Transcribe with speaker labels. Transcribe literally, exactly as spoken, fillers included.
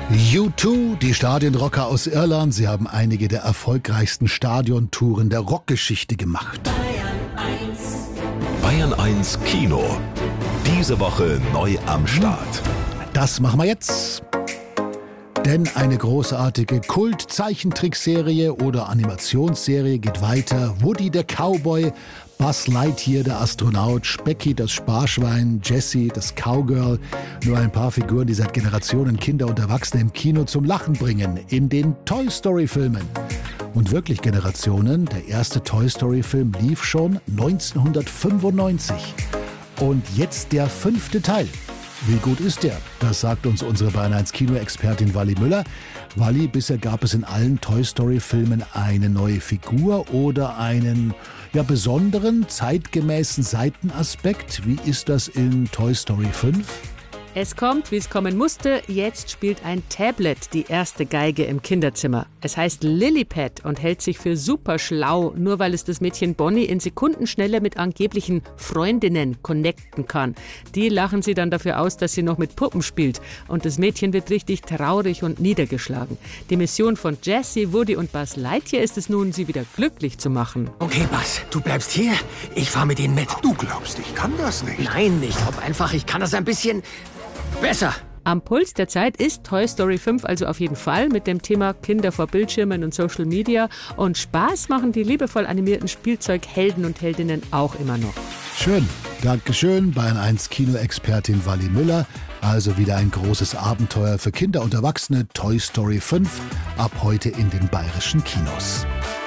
Speaker 1: U zwei, die Stadionrocker aus Irland, sie haben einige der erfolgreichsten Stadiontouren der Rockgeschichte gemacht.
Speaker 2: Bayern eins Kino. Diese Woche neu am Start.
Speaker 1: Das machen wir jetzt. Denn eine großartige Kult-Zeichentrickserie oder Animationsserie geht weiter. Woody der Cowboy, Buzz Lightyear der Astronaut, Specky das Sparschwein, Jessie das Cowgirl. Nur ein paar Figuren, die seit Generationen Kinder und Erwachsene im Kino zum Lachen bringen. In den Toy Story-Filmen. Und wirklich Generationen, der erste Toy Story-Film lief schon neunzehnhundertfünfundneunzig. Und jetzt der fünfte Teil. Wie gut ist der? Das sagt uns unsere Bayern eins Kino-Expertin Wally Müller. Wally, bisher gab es in allen Toy Story-Filmen eine neue Figur oder einen ja, besonderen, zeitgemäßen Seitenaspekt. Wie ist das in Toy Story fünf?
Speaker 3: Es kommt, wie es kommen musste. Jetzt spielt ein Tablet die erste Geige im Kinderzimmer. Es heißt Lillipad und hält sich für super schlau, nur weil es das Mädchen Bonnie in Sekundenschnelle mit angeblichen Freundinnen connecten kann. Die lachen sie dann dafür aus, dass sie noch mit Puppen spielt. Und das Mädchen wird richtig traurig und niedergeschlagen. Die Mission von Jessie, Woody und Buzz Lightyear ist es nun, sie wieder glücklich zu machen.
Speaker 4: Okay, Buzz, du bleibst hier. Ich fahr mit ihnen mit.
Speaker 5: Du glaubst, ich kann das nicht?
Speaker 4: Nein, ich glaub einfach, ich kann das ein bisschen besser.
Speaker 3: Am Puls der Zeit ist Toy Story fünf also auf jeden Fall mit dem Thema Kinder vor Bildschirmen und Social Media. Und Spaß machen die liebevoll animierten Spielzeughelden und Heldinnen auch immer noch.
Speaker 1: Schön. Dankeschön, Bayern eins Kino-Expertin Wally Müller. Also wieder ein großes Abenteuer für Kinder und Erwachsene. Toy Story fünf ab heute in den bayerischen Kinos.